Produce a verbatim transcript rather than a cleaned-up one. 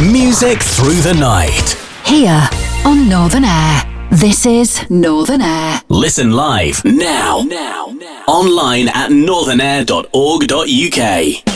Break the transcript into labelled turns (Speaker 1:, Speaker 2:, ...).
Speaker 1: Music through the night.
Speaker 2: Here on Northern Air. This is Northern Air.
Speaker 1: Listen live now. Now. Now. Online at northern air dot org dot uk.